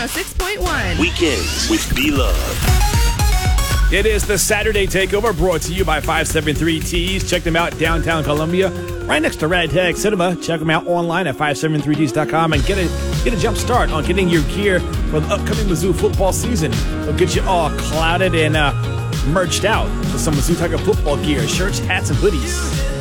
106.1. Weekends with B-Love. It is the Saturday Takeover, brought to you by 573 Tees. Check them out downtown Columbia, right next to Ragtag Cinema. Check them out online at 573tees.com and get a jump start on getting your gear for the upcoming Mizzou football season. They'll get you all clouded and merged out with some Mizzou Tiger football gear, shirts, hats, and hoodies.